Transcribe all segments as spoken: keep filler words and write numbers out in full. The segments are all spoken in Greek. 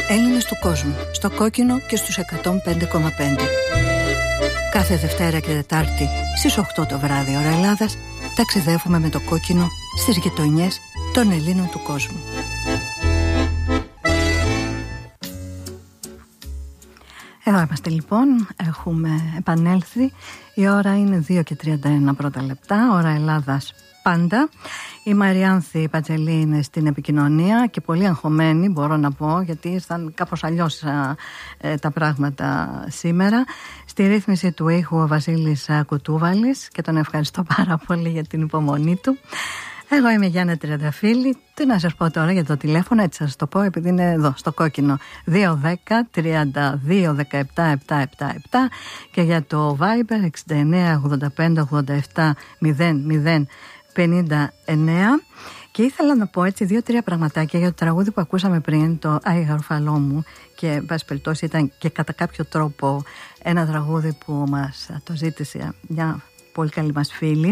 Έλληνες του κόσμου, στο Κόκκινο και στους εκατόν πέντε κόμμα πέντε. Κάθε Δευτέρα και Τετάρτη στις οκτώ το βράδυ ώρα Ελλάδας ταξιδεύουμε με το Κόκκινο στις γειτονιές των Ελλήνων του κόσμου. Εδώ είμαστε λοιπόν, έχουμε επανέλθει. Η ώρα είναι δύο και τριάντα ένα πρώτα λεπτά, ώρα Ελλάδας πάντα. Η Μαριάνθη Πατζελή είναι στην επικοινωνία και πολύ αγχωμένη, μπορώ να πω, γιατί ήρθαν κάπως αλλιώς ε, τα πράγματα σήμερα. Στη ρύθμιση του ήχου ο Βασίλης Κουτούβαλης και τον ευχαριστώ πάρα πολύ για την υπομονή του. Εγώ είμαι η Γιάννα Τριανταφύλλη. Τι να σας πω τώρα για το τηλέφωνο, έτσι σας το πω, επειδή είναι εδώ στο Κόκκινο. δύο ένα μηδέν τριάντα δύο δεκαεπτά επτακόσια εβδομήντα επτά και για το Viber εξήντα εννέα ογδόντα πέντε ογδόντα επτά μηδέν μηδέν πενήντα εννέα. Και ήθελα να πω έτσι δύο-τρία πραγματάκια για το τραγούδι που ακούσαμε πριν, το Άι Γαρουφαλό μου, και εν πάση περιπτώσει ήταν και κατά κάποιο τρόπο ένα τραγούδι που μας το ζήτησε μια πολύ καλή μας φίλη,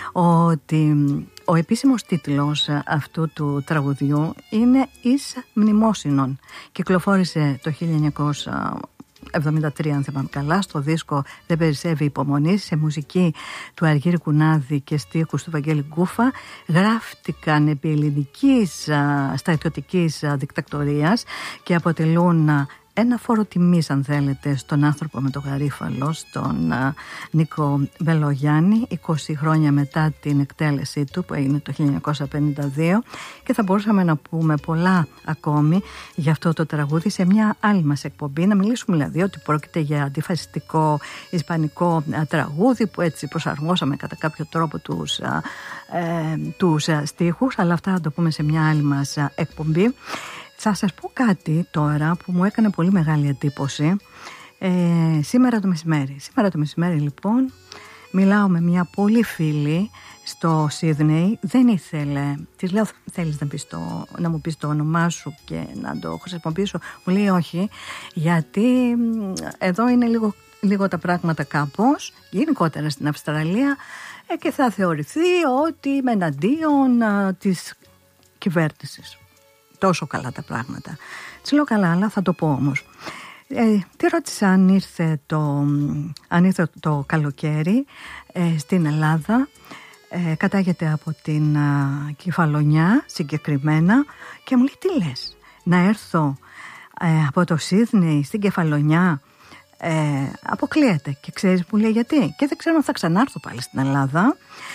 ότι ο επίσημος τίτλος αυτού του τραγουδιού είναι «Εις μνημόσυνον». Κυκλοφόρησε το χίλια εννιακόσια εβδομήντα τρία, αν θυμάμαι καλά, στο δίσκο «Δεν περισσεύει υπομονή», σε μουσική του Αργύρη Κουνάδη και στίχους του Βαγγέλη Γκούφα. Γράφτηκαν επί ελληνικής στρατιωτικής δικτακτορίας και αποτελούν ένα φόρο τιμής, αν θέλετε, στον άνθρωπο με το γαρίφαλο, στον uh, Νίκο Μπελογιάννη, είκοσι χρόνια μετά την εκτέλεσή του που έγινε το χίλια εννιακόσια πενήντα δύο, και θα μπορούσαμε να πούμε πολλά ακόμη για αυτό το τραγούδι σε μια άλλη μας εκπομπή, να μιλήσουμε δηλαδή ότι πρόκειται για αντιφασιστικό ισπανικό uh, τραγούδι που έτσι προσαρμόσαμε κατά κάποιο τρόπο τους, uh, ε, τους uh, στίχους, αλλά αυτά θα το πούμε σε μια άλλη μας uh, εκπομπή. Θα σας πω κάτι τώρα που μου έκανε πολύ μεγάλη εντύπωση ε, σήμερα το μεσημέρι. Σήμερα το μεσημέρι λοιπόν μιλάω με μια πολύ φίλη στο Σίδνεϊ. Δεν ήθελε, της λέω θέλεις να, πεις το, να μου πεις το όνομά σου και να το χρησιμοποιήσω. Μου λέει όχι, γιατί εδώ είναι λίγο, λίγο τα πράγματα κάπως, γενικότερα στην Αυστραλία, ε, και θα θεωρηθεί ότι είμαι εναντίον α, της κυβέρνησης. Τόσο καλά τα πράγματα. Της λέω καλά, αλλά θα το πω όμως. Ε, τι ρώτησα αν ήρθε το, αν ήρθε το καλοκαίρι ε, στην Ελλάδα. Ε, κατάγεται από την α, Κεφαλονιά συγκεκριμένα και μου λέει τι λες, να έρθω ε, από το Σίδνεϊ στην Κεφαλονιά? Ε, αποκλείεται. Και ξέρεις, μου λέει γιατί? Και δεν ξέρω αν θα ξανάρθω πάλι στην Ελλάδα.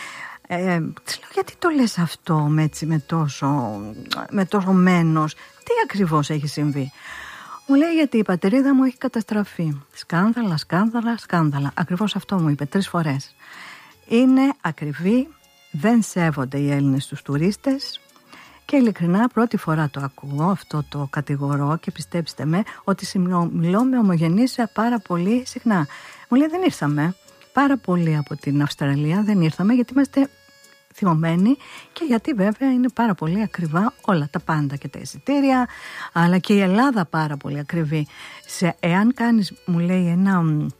Ε, της λέω γιατί το λες αυτό με, έτσι, με, τόσο, με τόσο μένος, τι ακριβώς έχει συμβεί? Μου λέει γιατί η πατρίδα μου έχει καταστραφεί. Σκάνδαλα, σκάνδαλα, σκάνδαλα. Ακριβώς αυτό μου είπε τρεις φορές. Είναι ακριβή, δεν σέβονται οι Έλληνες τους τουρίστες και ειλικρινά πρώτη φορά το ακούω, αυτό το κατηγορώ, και πιστέψτε με ότι μιλώ με ομογενείς πάρα πολύ συχνά. Μου λέει δεν ήρθαμε πάρα πολύ από την Αυστραλία, δεν ήρθαμε γιατί είμαστε θυμωμένοι και γιατί βέβαια είναι πάρα πολύ ακριβά όλα τα πάντα και τα εισιτήρια, αλλά και η Ελλάδα πάρα πολύ ακριβή. Σε, εάν κάνεις, μου λέει, ένα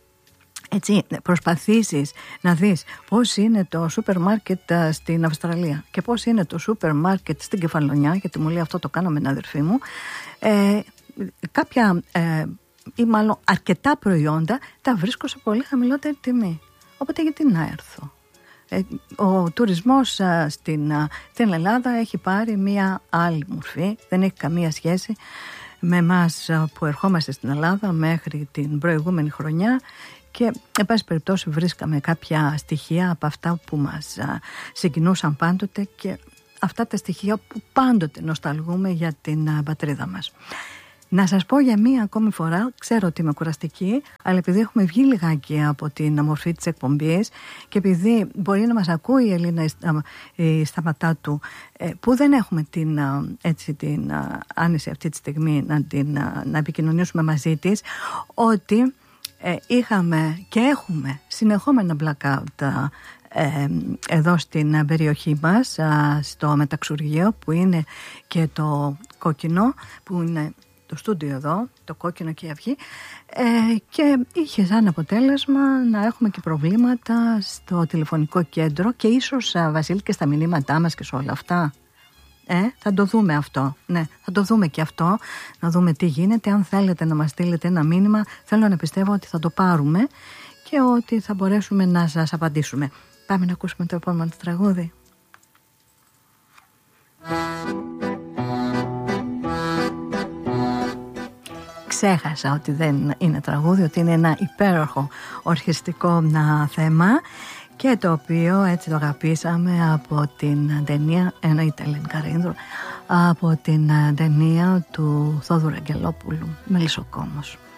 έτσι, προσπαθήσεις να δεις πώς είναι το σούπερ μάρκετ στην Αυστραλία και πώς είναι το σούπερ μάρκετ στην Κεφαλονιά, γιατί μου λέει αυτό το κάνω με την αδερφή μου, ε, κάποια ε, ή μάλλον αρκετά προϊόντα τα βρίσκω σε πολύ χαμηλότερη τιμή. Οπότε γιατί να έρθω? Ε, ο τουρισμός α, στην, α, στην Ελλάδα έχει πάρει μία άλλη μορφή, δεν έχει καμία σχέση με εμάς α, που ερχόμαστε στην Ελλάδα μέχρι την προηγούμενη χρονιά, και εν πάση περιπτώσει βρίσκαμε κάποια στοιχεία από αυτά που μας α, συγκινούσαν πάντοτε και αυτά τα στοιχεία που πάντοτε νοσταλγούμε για την α, πατρίδα μας. Να σας πω για μία ακόμη φορά, ξέρω ότι είμαι κουραστική, αλλά επειδή έχουμε βγει λιγάκι από την μορφή της εκπομπής και επειδή μπορεί να μας ακούει η Ελίνα η Σταματάτου, που δεν έχουμε την, έτσι, την άνεση αυτή τη στιγμή να, την, να επικοινωνήσουμε μαζί της, ότι ε, είχαμε και έχουμε συνεχόμενα blackout ε, εδώ στην περιοχή μας, στο Μεταξουργείο, που είναι και το Κόκκινο, που είναι το στούντιο εδώ, το Κόκκινο και η Αυγή, ε, και είχε σαν αποτέλεσμα να έχουμε και προβλήματα στο τηλεφωνικό κέντρο και ίσως, Βασίλη, και στα μηνύματά μας και σε όλα αυτά. Ε, θα το δούμε αυτό. Ναι, θα το δούμε και αυτό. Να δούμε τι γίνεται. Αν θέλετε να μας στείλετε ένα μήνυμα, θέλω να πιστεύω ότι θα το πάρουμε και ότι θα μπορέσουμε να σας απαντήσουμε. Πάμε να ακούσουμε το επόμενο τραγούδι. Ξέχασα ότι δεν είναι τραγούδι, ότι είναι ένα υπέροχο ορχιστικό θέμα και το οποίο έτσι το αγαπήσαμε από την ταινία, εννοείται Ελένη Καρίνδρου, από την ταινία του Θόδωρου Αγγελόπουλου, Μελισσοκόμος.